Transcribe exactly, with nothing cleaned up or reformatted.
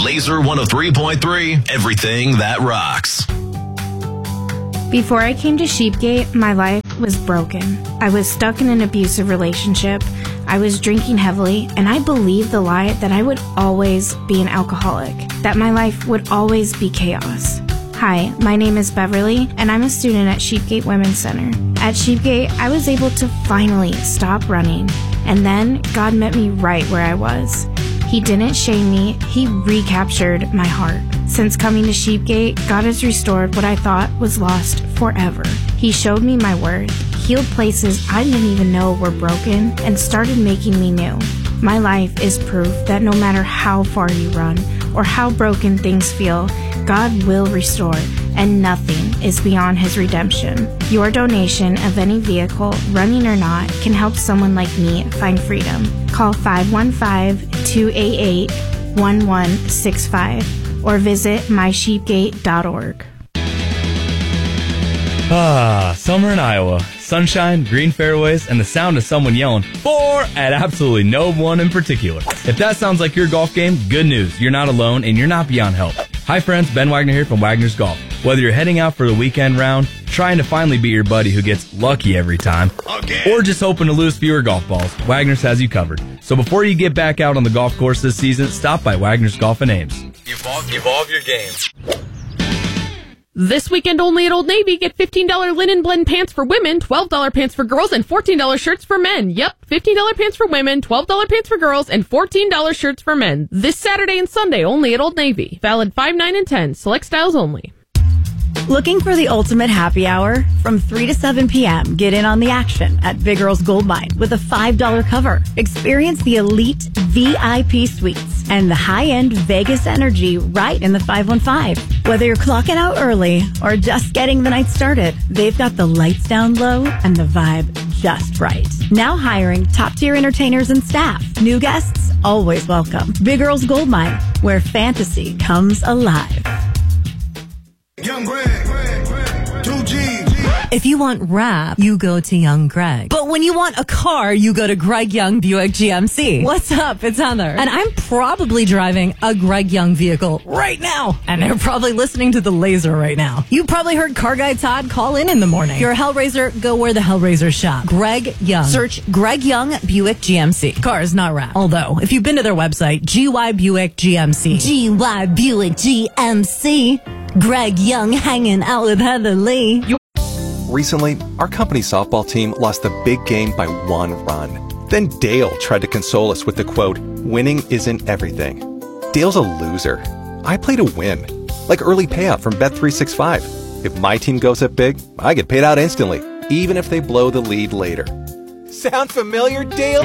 Laser one oh three point three, everything that rocks. Before I came to Sheepgate, my life was broken. I was stuck in an abusive relationship. I was drinking heavily, and I believed the lie that I would always be an alcoholic, that my life would always be chaos. Hi, my name is Beverly, and I'm a student at Sheepgate Women's Center. At Sheepgate, I was able to finally stop running, and then God met me right where I was. He didn't shame me, He recaptured my heart. Since coming to Sheepgate, God has restored what I thought was lost forever. He showed me my worth, healed places I didn't even know were broken, and started making me new. My life is proof that no matter how far you run or how broken things feel, God will restore, and nothing is beyond His redemption. Your donation of any vehicle, running or not, can help someone like me find freedom. Call five one five, two eight eight, one one six five or visit my sheepgate dot org. Ah, summer in Iowa. Sunshine, green fairways, and the sound of someone yelling, four, at absolutely no one in particular. If that sounds like your golf game, good news. You're not alone, and you're not beyond help. Hi friends, Ben Wagner here from Wagner's Golf. Whether you're heading out for the weekend round, trying to finally beat your buddy who gets lucky every time, okay, or just hoping to lose fewer golf balls, Wagner's has you covered. So before you get back out on the golf course this season, stop by Wagner's Golf and Ames. Evolve, evolve your game. This weekend only at Old Navy, get fifteen dollars linen blend pants for women, twelve dollars pants for girls, and fourteen dollars shirts for men. Yep, fifteen dollars pants for women, twelve dollars pants for girls, and fourteen dollars shirts for men. This Saturday and Sunday only at Old Navy. Valid five, nine, and ten. Select styles only. Looking for the ultimate happy hour? From three to seven p.m., get in on the action at Big Girls Gold Mine with a five dollars cover. Experience the elite V I P suites and the high-end Vegas energy right in the five one five. Whether you're clocking out early or just getting the night started, they've got the lights down low and the vibe just right. Now hiring top-tier entertainers and staff. New guests, always welcome. Big Girls Gold Mine, where fantasy comes alive. Young Greg, two G. If you want rap, you go to Young Greg. But when you want a car, you go to Greg Young Buick G M C. What's up? It's Heather. And I'm probably driving a Greg Young vehicle right now. And they're probably listening to the Laser right now. You probably heard Car Guy Todd call in in the morning. If you're a Hellraiser, go where the Hellraisers shop. Greg Young. Search Greg Young Buick G M C. Cars, not rap. Although, if you've been to their website, G Y Buick G M C. G Y Buick G M C. Greg Young hanging out with Heather Lee. You- Recently, our company softball team lost the big game by one run. Then Dale tried to console us with the quote, "Winning isn't everything." Dale's a loser. I play to win. Like early payout from Bet three sixty-five. If my team goes up big, I get paid out instantly, even if they blow the lead later. Sound familiar, Dale?